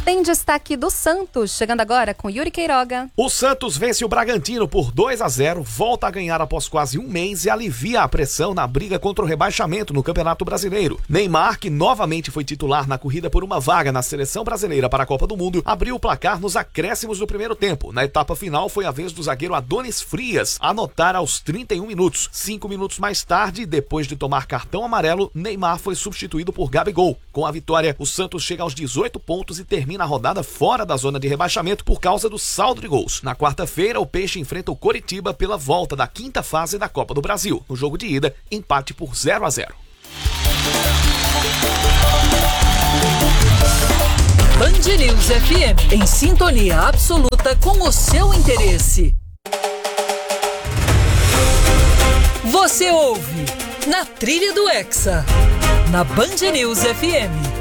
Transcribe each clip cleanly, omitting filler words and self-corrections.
Tem destaque do Santos, chegando agora com Yuri Queiroga. O Santos vence o Bragantino por 2-0, volta a ganhar após quase um mês e alivia a pressão na briga contra o rebaixamento no Campeonato Brasileiro. Neymar, que novamente foi titular na corrida por uma vaga na Seleção Brasileira para a Copa do Mundo, abriu o placar nos acréscimos do primeiro tempo. Na etapa final foi a vez do zagueiro Adonis Frias anotar aos 31 minutos. 5 minutos mais tarde, depois de tomar cartão amarelo, Neymar foi substituído por Gabigol. Com a vitória, o Santos chega aos 18 pontos e termina a rodada fora da zona de rebaixamento por causa do saldo de gols. Na quarta-feira, o Peixe enfrenta o Coritiba pela volta da quinta fase da Copa do Brasil. No jogo de ida, empate por 0-0. Band News FM, em sintonia absoluta com o seu interesse. Você ouve Na Trilha do Hexa, na Band News FM.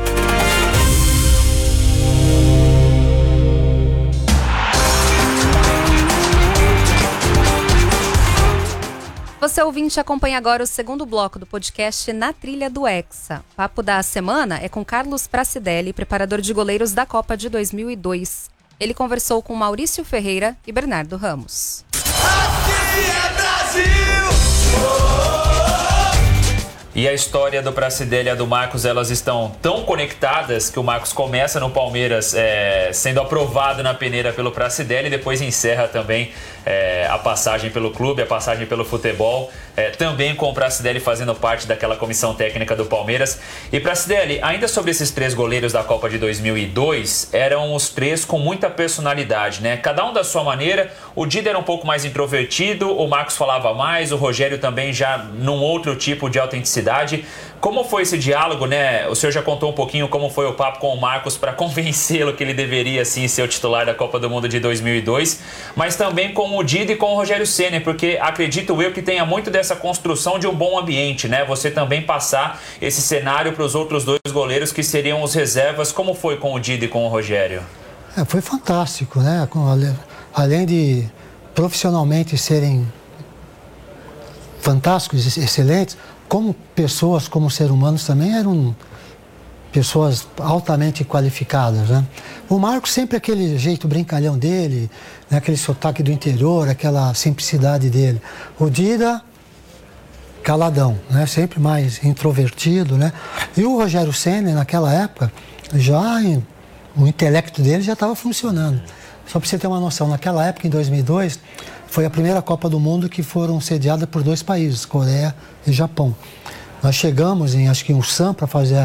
Você ouvinte acompanha agora o segundo bloco do podcast Na Trilha do Hexa. O papo da semana é com Carlos Pracidelli, preparador de goleiros da Copa de 2002. Ele conversou com Maurício Ferreira e Bernardo Ramos. Aqui é Brasil! E a história do Pracidelli e a do Marcos, elas estão tão conectadas que o Marcos começa no Palmeiras sendo aprovado na peneira pelo Pracidelli e depois encerra também a passagem pelo clube, a passagem pelo futebol, também com o Pracidelli fazendo parte daquela comissão técnica do Palmeiras. E Pracidelli, ainda sobre esses 3 goleiros da Copa de 2002, eram os 3 com muita personalidade, né? Cada um da sua maneira. O Dida era um pouco mais introvertido, o Marcos falava mais, o Rogério também já num outro tipo de autenticidade. Como foi esse diálogo, né? O senhor já contou um pouquinho como foi o papo com o Marcos para convencê-lo que ele deveria sim ser o titular da Copa do Mundo de 2002, mas também com o Dida e com o Rogério Ceni, porque acredito eu que tenha muito dessa construção de um bom ambiente, né? Você também passar esse cenário para os outros 2 goleiros que seriam os reservas. Como foi com o Dida e com o Rogério? Foi fantástico, né? Além de profissionalmente serem fantásticos, excelentes, como pessoas, como seres humanos também eram pessoas altamente qualificadas, né? O Marcos sempre aquele jeito brincalhão dele, né? Aquele sotaque do interior, aquela simplicidade dele. O Dida, caladão, né? Sempre mais introvertido, né? E o Rogério Ceni, naquela época, o intelecto dele já estava funcionando. Só para você ter uma noção, naquela época, em 2002, foi a primeira Copa do Mundo que foram sediadas por 2 países, Coreia e Japão. Nós chegamos em, acho que em Ulsan, para fazer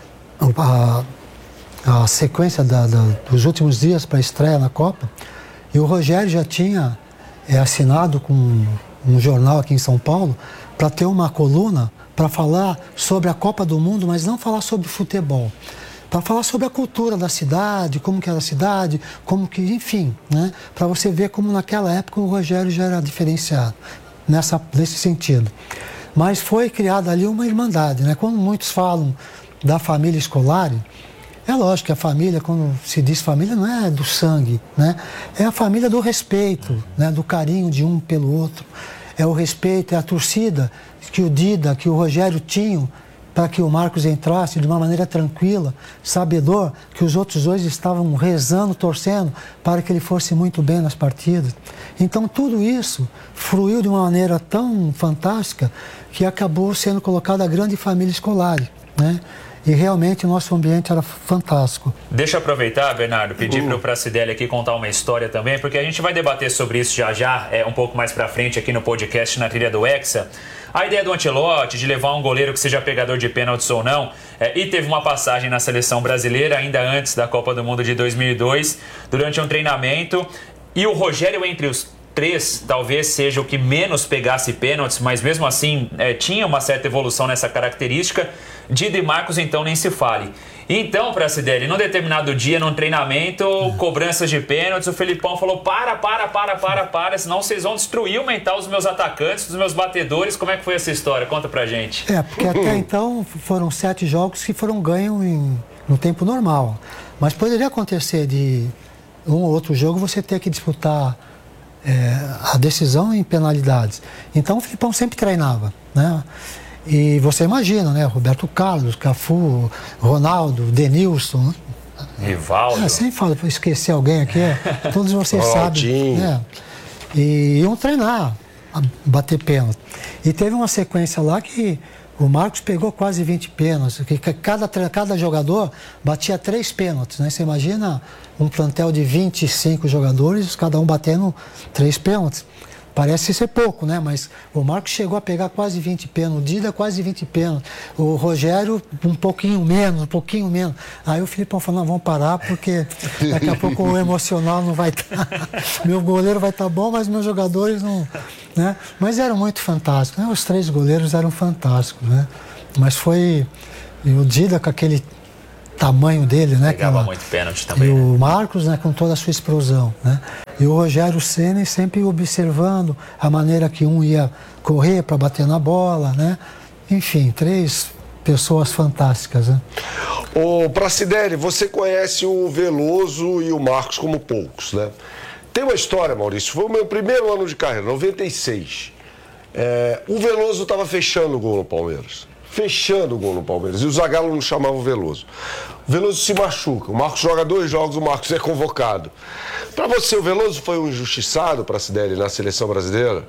a sequência dos últimos dias para a estreia na Copa, e o Rogério já tinha assinado com um jornal aqui em São Paulo para ter uma coluna para falar sobre a Copa do Mundo, mas não falar sobre futebol. Para falar sobre a cultura da cidade, como que era a cidade, como que, enfim, né? Para você ver como naquela época o Rogério já era diferenciado nesse sentido. Mas foi criada ali uma irmandade, né? Quando muitos falam da família escolar, é lógico que a família, quando se diz família, não é do sangue, né? É a família do respeito, né? Do carinho de um pelo outro. É o respeito, é a torcida que o Dida, que o Rogério tinham para que o Marcos entrasse de uma maneira tranquila, sabedor que os outros 2 estavam rezando, torcendo para que ele fosse muito bem nas partidas. Então tudo isso fluiu de uma maneira tão fantástica que acabou sendo colocada a grande família escolar, né? E realmente o nosso ambiente era fantástico. Deixa eu aproveitar, Bernardo, pedir para o Pracidelli aqui contar uma história também, porque a gente vai debater sobre isso já, um pouco mais para frente aqui no podcast Na Trilha do Hexa. A ideia do Ancelotti de levar um goleiro que seja pegador de pênaltis ou não, e teve uma passagem na seleção brasileira ainda antes da Copa do Mundo de 2002, durante um treinamento, e o Rogério entre os 3 talvez seja o que menos pegasse pênaltis, mas mesmo assim tinha uma certa evolução nessa característica. Dida e Marcos então nem se fale. Então, Pracidelli, num determinado dia, num treinamento, cobranças de pênaltis, o Felipão falou, para, senão vocês vão destruir o mental dos meus atacantes, dos meus batedores. Como é que foi essa história? Conta pra gente. Porque até então foram 7 jogos que foram ganhos no tempo normal. Mas poderia acontecer de um ou outro jogo você ter que disputar a decisão em penalidades. Então o Felipão sempre treinava, né? E você imagina, né? Roberto Carlos, Cafu, Ronaldo, Denilson, Rivaldo. Sem falar, para esquecer alguém aqui, todos vocês sabem. E iam treinar, a bater pênalti. E teve uma sequência lá que o Marcos pegou quase 20 pênaltis, que cada jogador batia 3 pênaltis, né? Você imagina um plantel de 25 jogadores, cada um batendo 3 pênaltis. Parece ser pouco, né? Mas o Marcos chegou a pegar quase 20 pênaltis, o Dida quase 20 pênaltis, o Rogério um pouquinho menos. Aí o Filipão falou, não, vamos parar, porque daqui a pouco o emocional não vai estar. Meu goleiro vai estar bom, mas meus jogadores não... Né? Mas eram muito fantásticos, né? Os 3 goleiros eram fantásticos, né? Mas foi... E o Dida com aquele tamanho dele, né? Pegava muito pênalti também. E o Marcos, né, com toda a sua explosão, né? E o Rogério Ceni sempre observando a maneira que um ia correr para bater na bola, né? Enfim, 3 pessoas fantásticas, né? Ô, Pracidelli, você conhece o Veloso e o Marcos como poucos, né? Tem uma história, Maurício, foi o meu primeiro ano de carreira, 96. O Veloso estava fechando o gol no Palmeiras. E o Zagallo não chamava o Veloso. O Veloso se machuca, o Marcos joga 2 jogos, o Marcos é convocado. Para você, o Veloso foi um injustiçado, Pracidelli, na seleção brasileira?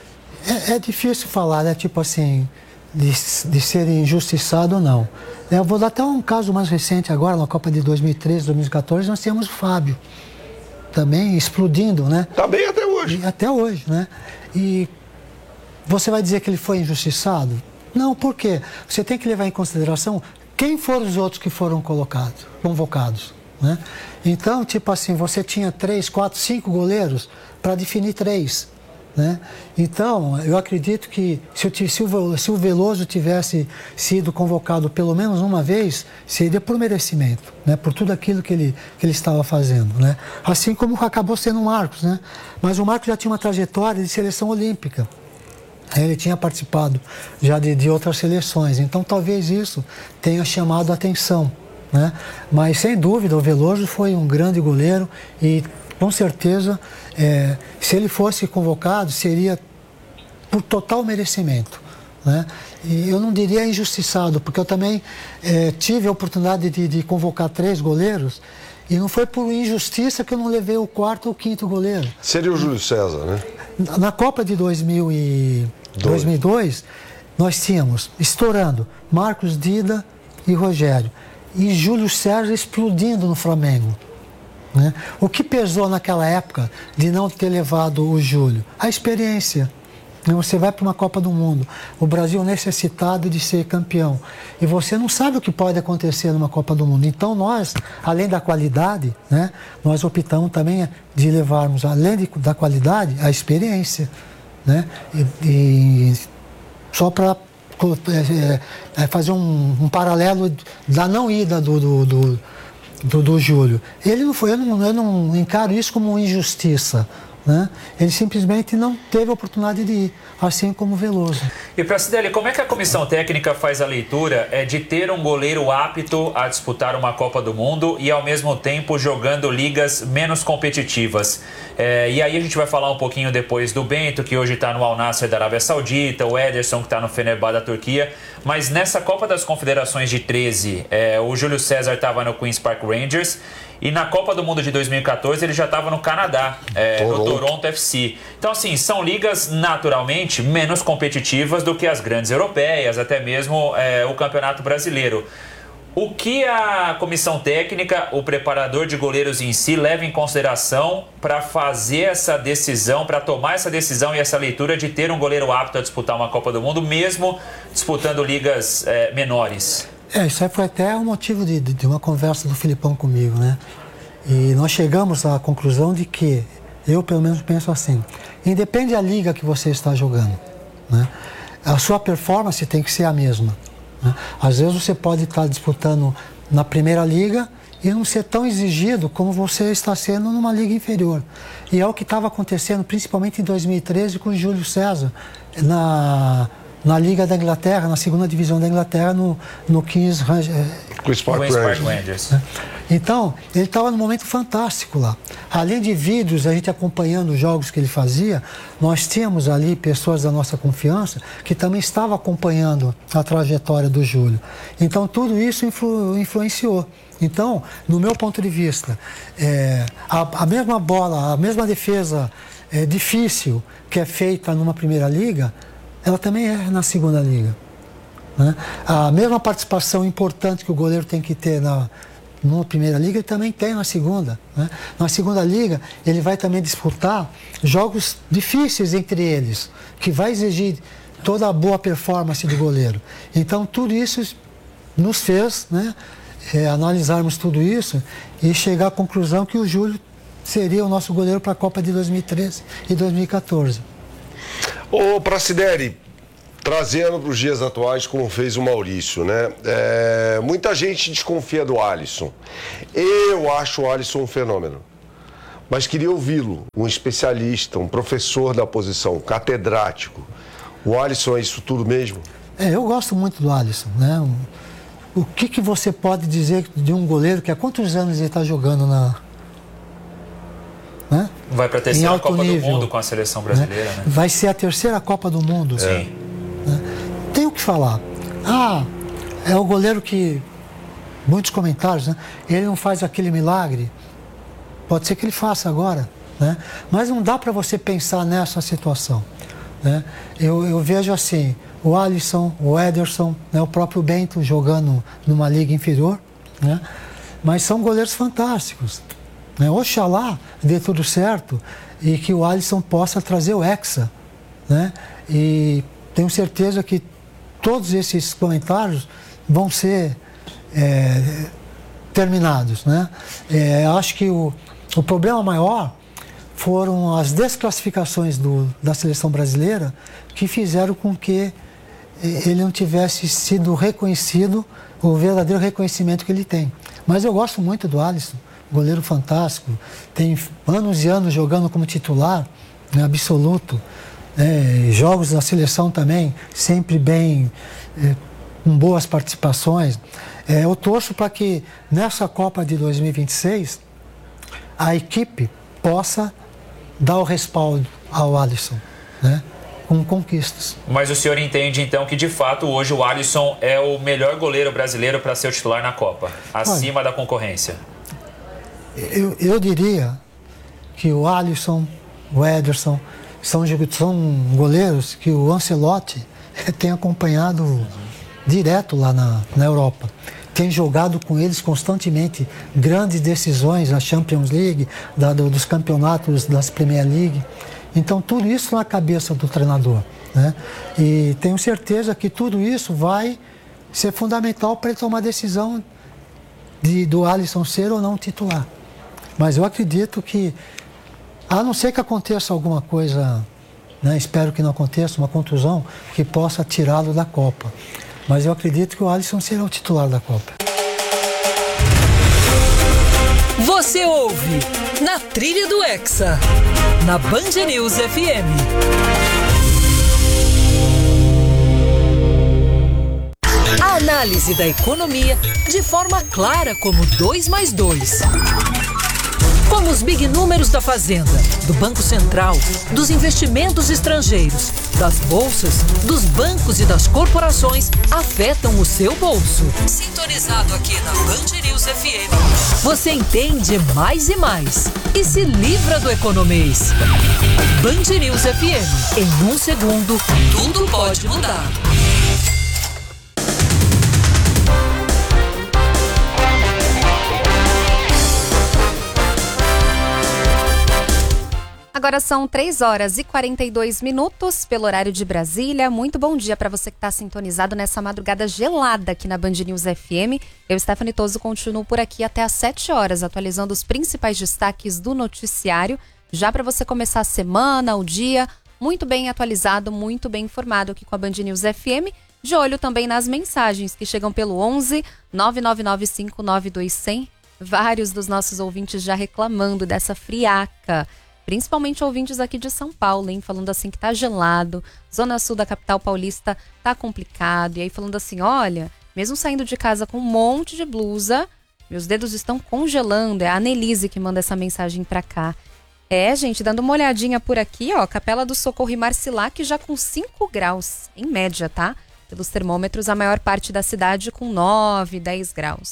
É difícil falar, né? Tipo assim, de ser injustiçado ou não. Eu vou dar até um caso mais recente agora, na Copa de 2013, 2014, nós temos o Fábio. Também explodindo, né? Tá bem até hoje. Até hoje, né? E você vai dizer que ele foi injustiçado? Não, por quê? Você tem que levar em consideração quem foram os outros que foram convocados, né? Então, tipo assim, você tinha 3, 4, 5 goleiros para definir 3, né? Então, eu acredito que se o Veloso tivesse sido convocado pelo menos uma vez, seria por merecimento, né? Por tudo aquilo que ele estava fazendo, né? Assim como acabou sendo o Marcos, né? Mas o Marcos já tinha uma trajetória de seleção olímpica. Ele tinha participado já de outras seleções, então talvez isso tenha chamado a atenção, né? Mas sem dúvida o Veloso foi um grande goleiro e com certeza se ele fosse convocado seria por total merecimento, né? E eu não diria injustiçado, porque eu também tive a oportunidade de convocar 3 goleiros e não foi por injustiça que eu não levei o 4º ou 5º goleiro. Seria o Júlio César, né? Na Copa de 2002, nós tínhamos, estourando, Marcos, Dida e Rogério. E Júlio César explodindo no Flamengo, né? O que pesou naquela época de não ter levado o Júlio? A experiência. Você vai para uma Copa do Mundo, o Brasil necessitado de ser campeão, e você não sabe o que pode acontecer numa Copa do Mundo. Então nós, além da qualidade, né, nós optamos também de levarmos, além da qualidade, a experiência, né? E só para fazer um paralelo da não ida do Júlio. Ele não foi, eu não encaro isso como uma injustiça, né? Ele simplesmente não teve a oportunidade de ir, assim como o Veloso. E Pracidelli, como é que a comissão técnica faz a leitura de ter um goleiro apto a disputar uma Copa do Mundo e ao mesmo tempo jogando ligas menos competitivas? E aí a gente vai falar um pouquinho depois do Bento, que hoje está no Al Nassr da Arábia Saudita, o Ederson, que está no Fenerbahçe da Turquia, mas nessa Copa das Confederações de 13, o Júlio César estava no Queen's Park Rangers. E na Copa do Mundo de 2014 ele já estava no Canadá, no Toronto FC. Então, assim, são ligas naturalmente menos competitivas do que as grandes europeias, até mesmo o Campeonato Brasileiro. O que a comissão técnica, o preparador de goleiros em si, leva em consideração para fazer essa decisão, para tomar essa decisão e essa leitura de ter um goleiro apto a disputar uma Copa do Mundo, mesmo disputando ligas menores? Isso aí foi até o motivo de uma conversa do Filipão comigo, né? E nós chegamos à conclusão de que, eu pelo menos penso assim, independe da liga que você está jogando, né? A sua performance tem que ser a mesma, né? Às vezes você pode estar disputando na primeira liga e não ser tão exigido como você está sendo numa liga inferior. E é o que estava acontecendo, principalmente em 2013, com o Júlio César, na Liga da Inglaterra, na segunda divisão da Inglaterra, no Queen's Park Rangers. Então, ele estava num momento fantástico lá. Além de vídeos, a gente acompanhando os jogos que ele fazia, nós tínhamos ali pessoas da nossa confiança que também estavam acompanhando a trajetória do Júlio. Então, tudo isso influenciou, Então, no meu ponto de vista, a mesma bola, a mesma defesa difícil que é feita numa primeira liga, ela também é na segunda liga. Né? A mesma participação importante que o goleiro tem que ter numa primeira liga, ele também tem na segunda. Né? Na segunda liga, ele vai também disputar jogos difíceis entre eles, que vai exigir toda a boa performance do goleiro. Então, tudo isso nos fez, né, analisarmos tudo isso e chegar à conclusão que o Júlio seria o nosso goleiro para a Copa de 2013 e 2014. Ô, Prasideli, trazendo para os dias atuais, como fez o Maurício, né? Muita gente desconfia do Alisson. Eu acho o Alisson um fenômeno. Mas queria ouvi-lo, um especialista, um professor da posição, um catedrático. O Alisson é isso tudo mesmo? Eu gosto muito do Alisson, né? O que você pode dizer de um goleiro que há quantos anos ele está jogando né? Vai para a terceira Copa nível, do Mundo com a seleção brasileira, né? Vai ser a terceira Copa do Mundo. Sim. Né? Tem o que falar. É o goleiro que... Muitos comentários, né? Ele não faz aquele milagre. Pode ser que ele faça agora, né? Mas não dá para você pensar nessa situação. Né? Eu vejo assim, o Alisson, o Ederson, né? O próprio Bento jogando numa liga inferior, né? Mas são goleiros fantásticos. Né? Oxalá dê tudo certo e que o Alisson possa trazer o Hexa. Né? E tenho certeza que todos esses comentários vão ser terminados. Né? Acho que o problema maior foram as desclassificações da seleção brasileira que fizeram com que ele não tivesse sido reconhecido, o verdadeiro reconhecimento que ele tem. Mas eu gosto muito do Alisson, goleiro fantástico, tem anos e anos jogando como titular, né, absoluto, jogos da seleção também, sempre bem, com boas participações. Eu torço para que nessa Copa de 2026 a equipe possa dar o respaldo ao Alisson, né? Com conquistas. Mas o senhor entende então que de fato hoje o Alisson é o melhor goleiro brasileiro para ser o titular na Copa, acima da concorrência? Eu diria que o Alisson, o Ederson são goleiros que o Ancelotti tem acompanhado direto lá na Europa. Tem jogado com eles constantemente grandes decisões, a Champions League, dos campeonatos das Premier League. Então, tudo isso na cabeça do treinador. Né? E tenho certeza que tudo isso vai ser fundamental para ele tomar a decisão do Alisson ser ou não titular. Mas eu acredito que, a não ser que aconteça alguma coisa, né, espero que não aconteça, uma contusão, que possa tirá-lo da Copa. Mas eu acredito que o Alisson será o titular da Copa. Você ouve Na Trilha do Hexa, na Band News FM. A análise da economia de forma clara como 2 mais 2. Como os big números da Fazenda, do Banco Central, dos investimentos estrangeiros, das bolsas, dos bancos e das corporações afetam o seu bolso. Sintonizado aqui na Band News FM, você entende mais e mais e se livra do economês. Band News FM, em 1 segundo, tudo pode mudar. Agora são 3 horas e 42 minutos pelo horário de Brasília. Muito bom dia para você que está sintonizado nessa madrugada gelada aqui na Band News FM. Eu, Stephanie Toso, continuo por aqui até às 7 horas, atualizando os principais destaques do noticiário. Já para você começar a semana, o dia, muito bem atualizado, muito bem informado aqui com a Band News FM. De olho também nas mensagens que chegam pelo 11 999592100. Vários dos nossos ouvintes já reclamando dessa friaca. Principalmente ouvintes aqui de São Paulo, hein? Falando assim que tá gelado, zona sul da capital paulista tá complicado. E aí falando assim, olha, mesmo saindo de casa com um monte de blusa, meus dedos estão congelando. É a Anelise que manda essa mensagem pra cá. Gente, dando uma olhadinha por aqui, ó, Capela do Socorro e Marcilac já com 5 graus, em média, tá? Pelos termômetros, a maior parte da cidade com 9, 10 graus.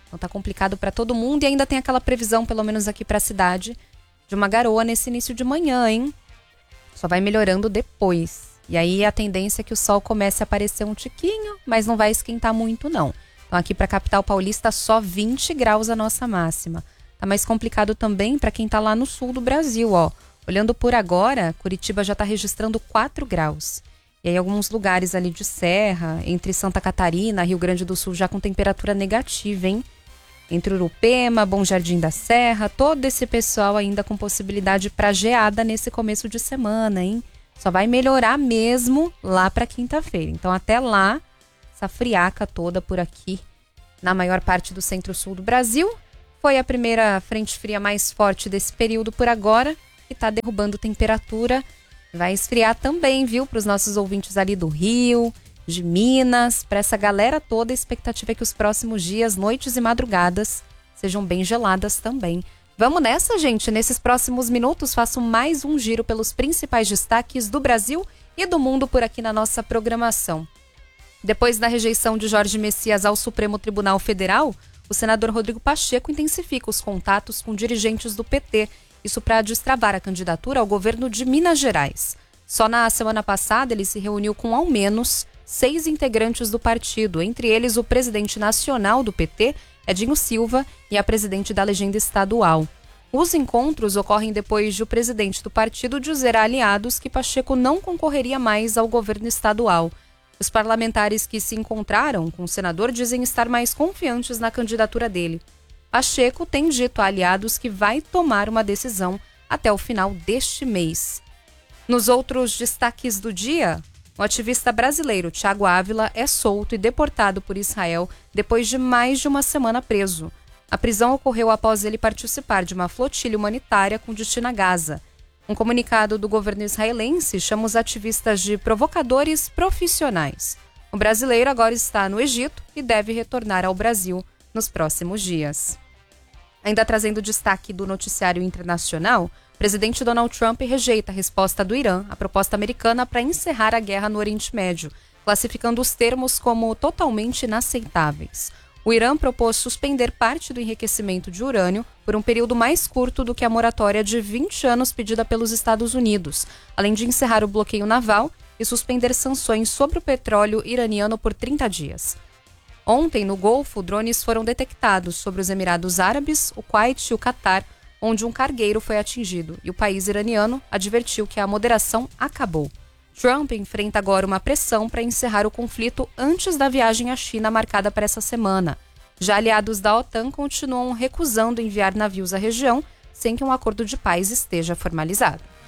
Então tá complicado para todo mundo e ainda tem aquela previsão, pelo menos aqui para a cidade, de uma garoa nesse início de manhã, hein? Só vai melhorando depois. E aí a tendência é que o sol comece a aparecer um tiquinho, mas não vai esquentar muito não. Então aqui para a capital paulista só 20 graus a nossa máxima. Tá mais complicado também para quem tá lá no sul do Brasil, ó. Olhando por agora, Curitiba já tá registrando 4 graus. E aí alguns lugares ali de serra, entre Santa Catarina, Rio Grande do Sul, já com temperatura negativa, hein? Entre Urupema, Bom Jardim da Serra, todo esse pessoal ainda com possibilidade para geada nesse começo de semana, hein? Só vai melhorar mesmo lá para quinta-feira. Então até lá, essa friaca toda por aqui, na maior parte do centro-sul do Brasil. Foi a primeira frente fria mais forte desse período por agora e tá derrubando temperatura. Vai esfriar também, viu? Para os nossos ouvintes ali do Rio, de Minas, para essa galera toda, a expectativa é que os próximos dias, noites e madrugadas sejam bem geladas também. Vamos nessa, gente. Nesses próximos minutos, faço mais um giro pelos principais destaques do Brasil e do mundo por aqui na nossa programação. Depois da rejeição de Jorge Messias ao Supremo Tribunal Federal, o senador Rodrigo Pacheco intensifica os contatos com dirigentes do PT, isso para destravar a candidatura ao governo de Minas Gerais. Só na semana passada, ele se reuniu com ao menos 6 integrantes do partido, entre eles o presidente nacional do PT, Edinho Silva, e a presidente da legenda estadual. Os encontros ocorrem depois de o presidente do partido dizer a aliados que Pacheco não concorreria mais ao governo estadual. Os parlamentares que se encontraram com o senador dizem estar mais confiantes na candidatura dele. Pacheco tem dito a aliados que vai tomar uma decisão até o final deste mês. Nos outros destaques do dia, o ativista brasileiro Thiago Ávila é solto e deportado por Israel depois de mais de uma semana preso. A prisão ocorreu após ele participar de uma flotilha humanitária com destino a Gaza. Um comunicado do governo israelense chama os ativistas de provocadores profissionais. O brasileiro agora está no Egito e deve retornar ao Brasil nos próximos dias. Ainda trazendo destaque do noticiário internacional, o presidente Donald Trump rejeita a resposta do Irã à proposta americana para encerrar a guerra no Oriente Médio, classificando os termos como totalmente inaceitáveis. O Irã propôs suspender parte do enriquecimento de urânio por um período mais curto do que a moratória de 20 anos pedida pelos Estados Unidos, além de encerrar o bloqueio naval e suspender sanções sobre o petróleo iraniano por 30 dias. Ontem, no Golfo, drones foram detectados sobre os Emirados Árabes, o Kuwait e o Catar, onde um cargueiro foi atingido, e o país iraniano advertiu que a moderação acabou. Trump enfrenta agora uma pressão para encerrar o conflito antes da viagem à China marcada para essa semana. Já aliados da OTAN continuam recusando enviar navios à região sem que um acordo de paz esteja formalizado.